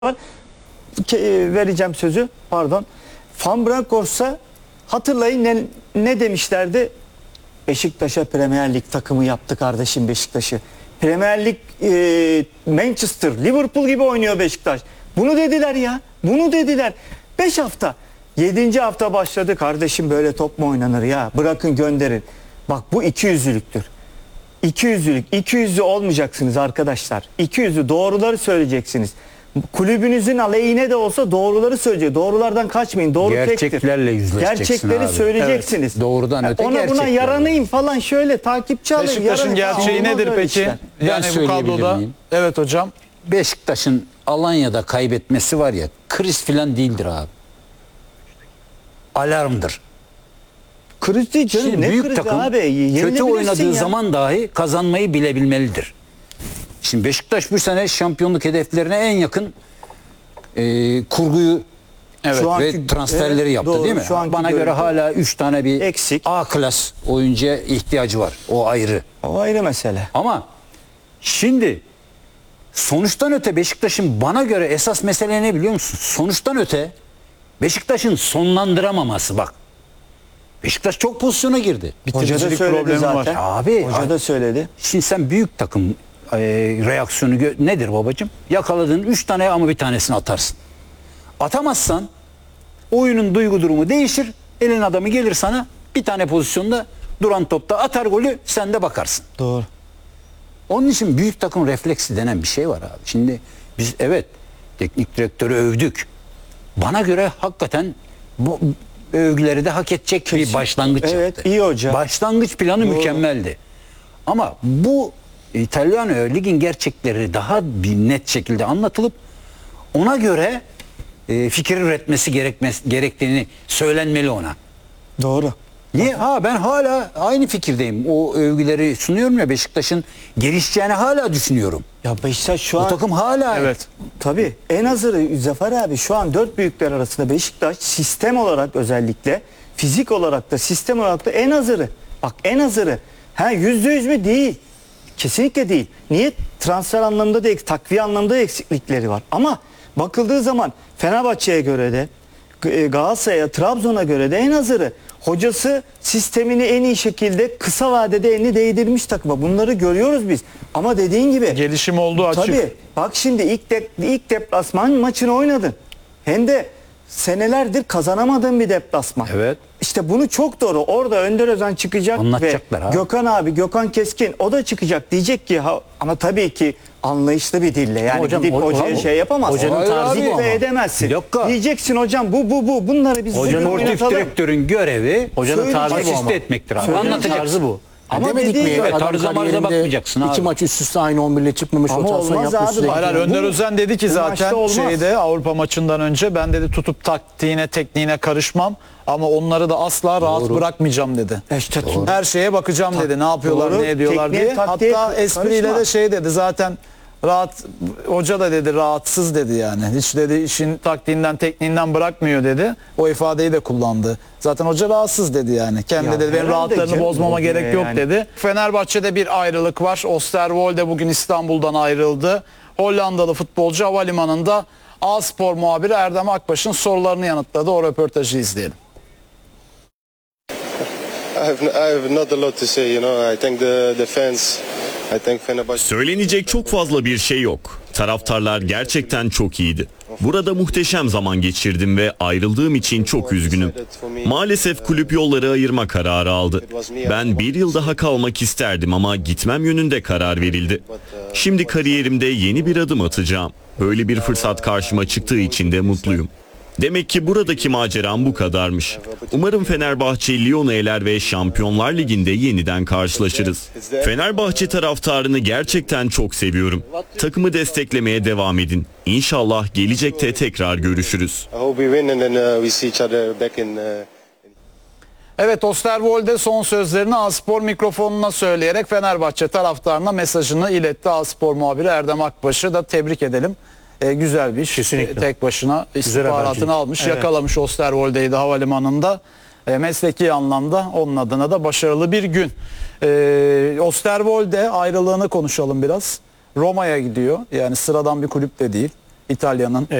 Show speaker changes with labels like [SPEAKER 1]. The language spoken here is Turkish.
[SPEAKER 1] var. Vereceğim sözü. Pardon. Van Bronckhorst'a hatırlayın ne demişlerdi? Beşiktaş'a Premier Lig takımı yaptı kardeşim Beşiktaş'ı. Premier Lig Manchester, Liverpool gibi oynuyor Beşiktaş. Bunu dediler ya. Bunu dediler. 5 hafta. 7. hafta başladı. Kardeşim böyle top mu oynanır ya? Bırakın gönderin. Bak bu ikiyüzlülüktür. İkiyüzlü olmayacaksınız arkadaşlar. İkiyüzlü doğruları söyleyeceksiniz. Kulübünüzün aleyhine de olsa doğruları söyleyecek. Doğrulardan kaçmayın. Doğru
[SPEAKER 2] gerçeklerle yüzleşeceksin.
[SPEAKER 1] Gerçekleri
[SPEAKER 2] abi.
[SPEAKER 1] söyleyeceksiniz.
[SPEAKER 2] Evet. Doğrudan öte
[SPEAKER 1] Buna yaranayım falan şöyle takipçi alın.
[SPEAKER 3] Beşiktaş'ın gerçeği nedir peki?
[SPEAKER 1] Işler.
[SPEAKER 3] Yani bu kadroda. Evet hocam.
[SPEAKER 2] Beşiktaş'ın Alanya'da kaybetmesi var ya, kriz falan değildir abi. Alarmdır.
[SPEAKER 1] Kriz değil canım.
[SPEAKER 2] Şimdi
[SPEAKER 1] ne
[SPEAKER 2] büyük
[SPEAKER 1] krizi
[SPEAKER 2] takım
[SPEAKER 1] abi?
[SPEAKER 2] kötü oynadığı
[SPEAKER 1] ya.
[SPEAKER 2] zaman dahi kazanmayı bilebilmelidir. Şimdi Beşiktaş bu sene şampiyonluk hedeflerine en yakın kurguyu ve transferleri yaptı,
[SPEAKER 1] doğru,
[SPEAKER 2] değil mi? Bana göre hala 3 tane bir
[SPEAKER 1] eksik.
[SPEAKER 2] A klas oyuncuya ihtiyacı var. O ayrı.
[SPEAKER 1] O ayrı mesele.
[SPEAKER 2] Ama şimdi sonuçtan öte Beşiktaş'ın bana göre esas mesele ne biliyor musun? Sonuçtan öte Beşiktaş'ın sonlandıramaması bak. Beşiktaş çok pozisyona girdi.
[SPEAKER 1] Hoca da söyledi zaten.
[SPEAKER 2] Abi,
[SPEAKER 1] Hoca da söyledi.
[SPEAKER 2] Şimdi sen büyük takım reaksiyonu nedir babacığım? Yakaladığın 3 tane ama bir tanesini atarsın. Atamazsan oyunun duygu durumu değişir. Elin adamı gelir sana bir tane pozisyonda duran topta atar golü, sen de bakarsın.
[SPEAKER 1] Doğru.
[SPEAKER 2] Onun için büyük takım refleksi denen bir şey var abi. Şimdi biz evet teknik direktörü övdük. Bana göre hakikaten bu övgüleri de hak edecek bir başlangıç yaptı.
[SPEAKER 1] Evet, iyi hoca.
[SPEAKER 2] Başlangıç planı mükemmeldi. Ama bu İtalyan ligin gerçekleri daha bir net şekilde anlatılıp ona göre fikir üretmesi gerektiğini söylenmeli ona.
[SPEAKER 1] Doğru.
[SPEAKER 2] Niye? Ben hala aynı fikirdeyim. O övgüleri sunuyorum ya, Beşiktaş'ın gelişeceğini hala düşünüyorum.
[SPEAKER 1] Ya Beşiktaş şu an...
[SPEAKER 2] Bu takım hala...
[SPEAKER 3] Evet.
[SPEAKER 1] Tabii en azı Zafer abi şu an 4 büyükler arasında Beşiktaş sistem olarak özellikle fizik olarak da sistem olarak da en hazırı. Bak en hazırı. %100 mü? Değil. Kesinlikle değil. Niye? Transfer anlamında da takviye anlamında da eksiklikleri var. Ama bakıldığı zaman Fenerbahçe'ye göre de Galatasaray'a, Trabzon'a göre de en hazırı. Hocası sistemini en iyi şekilde kısa vadede elini değdirmiş takıma. Bunları görüyoruz biz. Ama dediğin gibi
[SPEAKER 3] Gelişim olduğu açık.
[SPEAKER 1] tabii bak şimdi ilk deplasman maçını oynadın. Hem de senelerdir kazanamadığın bir deplasman.
[SPEAKER 2] Evet.
[SPEAKER 1] İşte bunu çok doğru. Orada Önder Özen çıkacak ve
[SPEAKER 2] Anlatacaklar abi.
[SPEAKER 1] Gökhan Keskin o da çıkacak. Diyecek ki ama tabii ki anlayışlı bir dille. Yani
[SPEAKER 2] hocam,
[SPEAKER 1] gidip hocaya şey yapamazsın.
[SPEAKER 2] hocanın tarzı bu ama.
[SPEAKER 1] Edemezsin.
[SPEAKER 2] Bir dakika.
[SPEAKER 1] Diyeceksin hocam bu. Bunları biz
[SPEAKER 2] Hocanın
[SPEAKER 1] bugün
[SPEAKER 2] sportif
[SPEAKER 1] oynatalım.
[SPEAKER 2] direktörün görevi
[SPEAKER 1] Hocanın tarzı bu
[SPEAKER 2] asiste
[SPEAKER 1] ama.
[SPEAKER 2] etmektir abi.
[SPEAKER 1] Söyleyeyim,
[SPEAKER 2] Anlatacak.
[SPEAKER 4] Tarzı bu.
[SPEAKER 1] Ama
[SPEAKER 4] Demedik
[SPEAKER 1] dediği
[SPEAKER 4] mi?
[SPEAKER 1] gibi
[SPEAKER 4] Adam
[SPEAKER 2] tarza marza
[SPEAKER 4] kariyerinde
[SPEAKER 2] bakmayacaksın abi.
[SPEAKER 4] 2 maç üst üste aynı 11 ile çıkmamış.
[SPEAKER 1] Ama
[SPEAKER 4] Rotasyon
[SPEAKER 1] olmaz
[SPEAKER 4] yapmış
[SPEAKER 1] abi.
[SPEAKER 4] sürekli.
[SPEAKER 3] Hayır, Önder Özen dedi ki
[SPEAKER 1] bu
[SPEAKER 3] zaten
[SPEAKER 1] maçta olmaz.
[SPEAKER 3] Avrupa maçından önce ben dedi tutup taktiğine tekniğine karışmam ama onları da asla rahat bırakmayacağım dedi.
[SPEAKER 1] İşte
[SPEAKER 3] Her şeye bakacağım dedi. Ne yapıyorlar,
[SPEAKER 1] Doğru.
[SPEAKER 3] ne ediyorlar
[SPEAKER 1] Tekniğe,
[SPEAKER 3] diye.
[SPEAKER 1] taktiğe
[SPEAKER 3] Hatta espriyle
[SPEAKER 1] karışma.
[SPEAKER 3] de şey dedi zaten, rahat hoca da dedi, rahatsız dedi yani. Hiç dedi işin taktiğinden tekniğinden bırakmıyor dedi. O ifadeyi de kullandı. Zaten hoca rahatsız dedi yani. Kendi
[SPEAKER 1] Ya
[SPEAKER 3] dedi benim
[SPEAKER 1] herhalde
[SPEAKER 3] rahatlarını
[SPEAKER 1] canım,
[SPEAKER 3] bozmama gerek yok
[SPEAKER 1] yani.
[SPEAKER 3] dedi. Fenerbahçe'de bir ayrılık var. Osterwolde bugün İstanbul'dan ayrıldı. Hollandalı futbolcu havalimanında A-Spor muhabiri Erdem Akbaş'ın sorularını yanıtladı. O röportajı izleyelim.
[SPEAKER 5] I have not a lot to say, I thank the fans. I thank Fenerbahçe.
[SPEAKER 6] Söylenecek çok fazla bir şey yok. Taraftarlar gerçekten çok iyiydi. Burada muhteşem zaman geçirdim ve ayrıldığım için çok üzgünüm. Maalesef kulüp yolları ayırma kararı aldı. Ben bir yıl daha kalmak isterdim ama gitmem yönünde karar verildi. Şimdi kariyerimde yeni bir adım atacağım. Böyle bir fırsat karşıma çıktığı için de mutluyum. Demek ki buradaki maceram bu kadarmış. Umarım Fenerbahçe Lyon'u eler ve Şampiyonlar Ligi'nde yeniden karşılaşırız. Fenerbahçe taraftarını gerçekten çok seviyorum. Takımı desteklemeye devam edin. İnşallah gelecekte tekrar görüşürüz.
[SPEAKER 5] I hope we win and then we see each other back in.
[SPEAKER 3] Evet, Osterwolde son sözlerini A-Spor mikrofonuna söyleyerek Fenerbahçe taraftarına mesajını iletti. A-Spor muhabiri Erdem Akbaş'ı da tebrik edelim. Güzel bir iş.
[SPEAKER 4] Kesinlikle.
[SPEAKER 3] Tek başına istihbaratını almış, yakalamış Osterwolde'yi de havalimanında. Mesleki anlamda onun adına da başarılı bir gün. Osterwolde ayrılığını konuşalım biraz. Roma'ya gidiyor. Yani sıradan bir kulüp de değil. İtalya'nın